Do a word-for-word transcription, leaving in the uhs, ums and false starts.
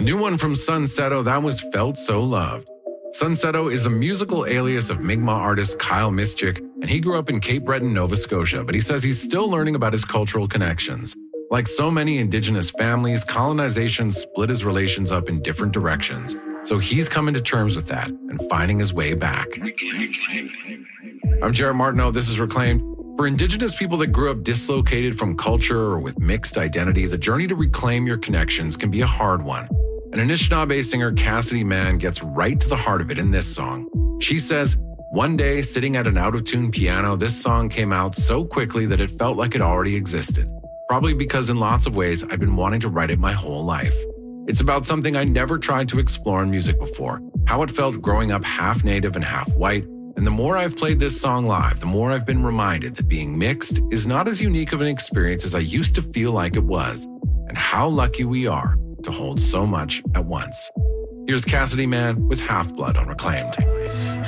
new one from Sunsetto, that was Felt So Loved. Sunsetto is the musical alias of Mi'kmaq artist Kyle Mischik, and he grew up in Cape Breton, Nova Scotia, but he says he's still learning about his cultural connections. Like so many Indigenous families, colonization split his relations up in different directions, so he's coming to terms with that and finding his way back. I'm Jared Martineau, this is Reclaimed. For Indigenous people that grew up dislocated from culture or with mixed identity, the journey to reclaim your connections can be a hard one. And Anishinaabe singer Cassidy Mann gets right to the heart of it in this song. She says, "One day, sitting at an out-of-tune piano, this song came out so quickly that it felt like it already existed. Probably because in lots of ways, I've been wanting to write it my whole life. It's about something I never tried to explore in music before, how it felt growing up half native and half white. And the more I've played this song live, the more I've been reminded that being mixed is not as unique of an experience as I used to feel like it was, and how lucky we are to hold so much at once." Here's Cassidy Mann with Half Blood on Reclaimed.